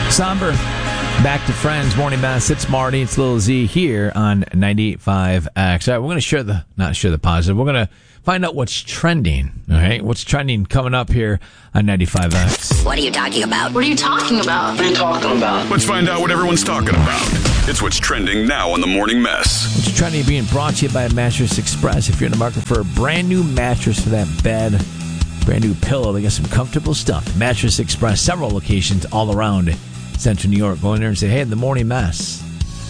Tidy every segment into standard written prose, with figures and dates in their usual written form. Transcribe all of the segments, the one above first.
Somber. Back to Friends. Morning Mass. It's Marty. It's Lil Z here on 98.5 X. All right, we're going to not share the positive. We're going to find out what's trending. All right, what's trending coming up here on 95 X. What are you talking about? What are you talking about? What are you talking about? Let's find out what everyone's talking about. It's what's trending now on the Morning Mess. What's trending being brought to you by Mattress Express. If you're in the market for a brand new mattress for that bed, brand new pillow, they got some comfortable stuff. Mattress Express, several locations all around Central New York. Go in there and say, hey, the Morning Mess.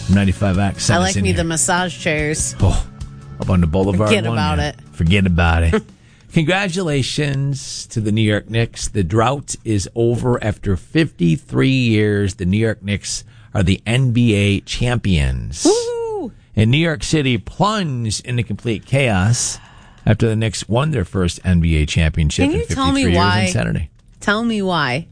95X. I like me the massage chairs. Oh, up on the boulevard. Forget about it. Forget about it. Congratulations to the New York Knicks. The drought is over after 53 years. The New York Knicks are the NBA champions. Woo! And New York City plunged into complete chaos after the Knicks won their first NBA championship in 53 years on Saturday. Tell me why.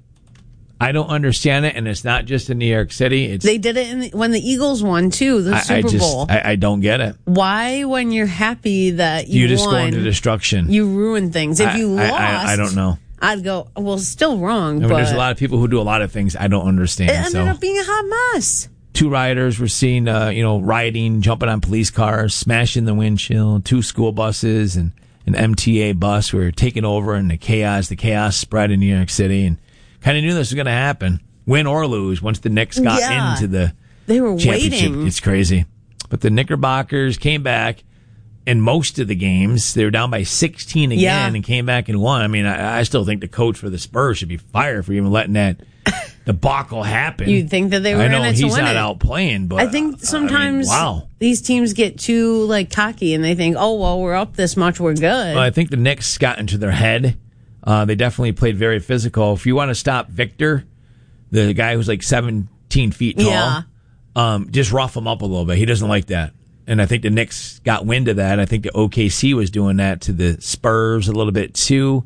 I don't understand it, and it's not just in New York City. They did it when the Eagles won, too, the Super Bowl. I don't get it. Why, when you're happy that you just won, go into destruction. You ruin things. If you lost, I don't know. I'd go, well, still wrong. But there's a lot of people who do a lot of things I don't understand. It ended up being a hot mess. 2 rioters were seen, rioting, jumping on police cars, smashing the windshield. 2 school buses and an MTA bus were taken over, and the chaos spread in New York City, and kind of knew this was going to happen, win or lose, once the Knicks got into the championship. Waiting. It's crazy. But the Knickerbockers came back in most of the games. They were down by 16 again and came back and won. I mean, I still think the coach for the Spurs should be fired for even letting that debacle happen. You'd think that they were in it to win it. I know he's not out playing, but I think sometimes these teams get too cocky and they think, oh, well, we're up this much, we're good. Well, I think the Knicks got into their head. They definitely played very physical. If you want to stop Victor, the guy who's 17 feet tall, just rough him up a little bit. He doesn't like that. And I think the Knicks got wind of that. I think the OKC was doing that to the Spurs a little bit too.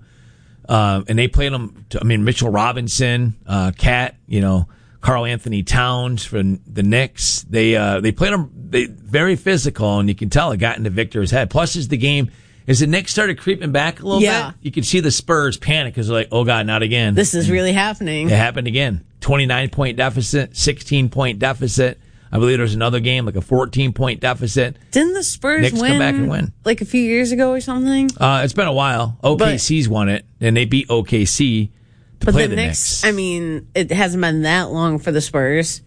And they played them, Mitchell Robinson, Cat, Karl Anthony Towns for the Knicks. They played them very physical, and you can tell it got into Victor's head. Plus, as the Knicks started creeping back a little bit, you could see the Spurs panic because they're like, oh, God, not again. This is really happening. It happened again. 29-point deficit, 16-point deficit. I believe there was another game, a 14-point deficit. Didn't the Spurs come back and win? A few years ago or something? It's been a while. OKC's won it, and they beat OKC to play the Knicks. It hasn't been that long for the Spurs.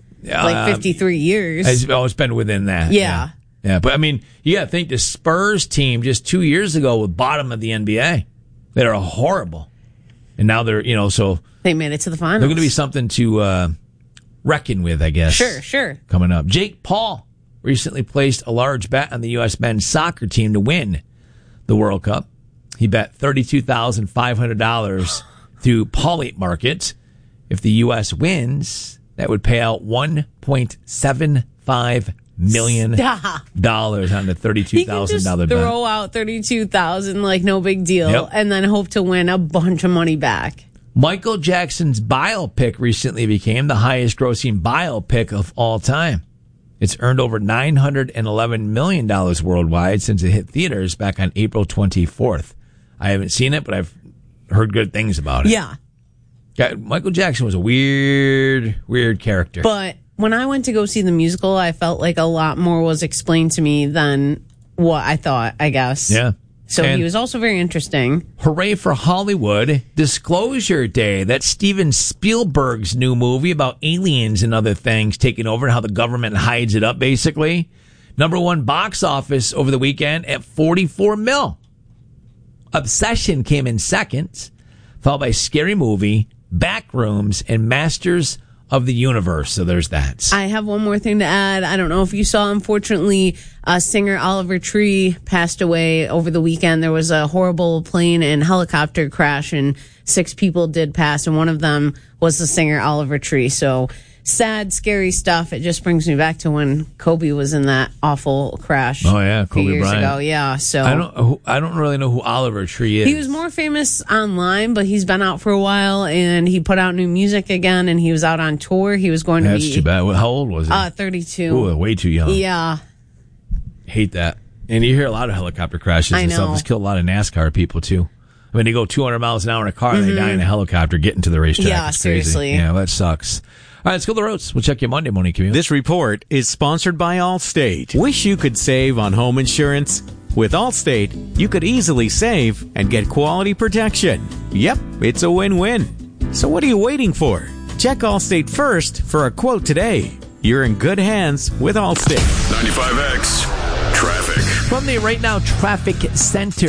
53 years. It's been within that. Yeah. Yeah, but you got to think the Spurs team just 2 years ago was bottom of the NBA. They're horrible. And now they're, so. They made it to the finals. They're going to be something to reckon with, I guess. Sure. Coming up. Jake Paul recently placed a large bet on the U.S. men's soccer team to win the World Cup. He bet $32,500 through Pauly Markets. If the U.S. wins, that would pay out $1.75 million on the $32,000 bet. Throw out $32,000 like no big deal, and then hope to win a bunch of money back. Michael Jackson's biopic recently became the highest grossing biopic of all time. It's earned over $911 million worldwide since it hit theaters back on April 24th. I haven't seen it, but I've heard good things about it. Yeah. Michael Jackson was a weird character. But when I went to go see the musical, I felt like a lot more was explained to me than what I thought, I guess. Yeah. So he was also very interesting. Hooray for Hollywood. Disclosure Day. That's Steven Spielberg's new movie about aliens and other things taking over and how the government hides it up, basically. #1 box office over the weekend at $44 million. Obsession came in second, followed by Scary Movie, Backrooms, and Masters of the Universe. So there's that. I have one more thing to add. I don't know if you saw, unfortunately, singer Oliver Tree passed away over the weekend. There was a horrible plane and helicopter crash, and 6 people did pass, and one of them was the singer Oliver Tree. So sad, scary stuff. It just brings me back to when Kobe was in that awful crash. Oh yeah, Kobe Bryant. Ago. Yeah, so I don't really know who Oliver Tree is. He was more famous online, but he's been out for a while, and he put out new music again, and he was out on tour. He was going to be. That's too bad. How old was he? 32. Ooh, way too young. Yeah. Hate that. And you hear a lot of helicopter crashes and stuff. It's killed a lot of NASCAR people too. I mean, they go 200 miles an hour in a car and they die in a helicopter getting to the racetrack. Yeah, it's crazy. seriously. Yeah, that sucks. All right, let's go to the roads. We'll check you Monday morning commute. This report is sponsored by Allstate. Wish you could save on home insurance? With Allstate, you could easily save and get quality protection. Yep, it's a win-win. So what are you waiting for? Check Allstate first for a quote today. You're in good hands with Allstate. 95X Traffic. From the Right Now Traffic Center.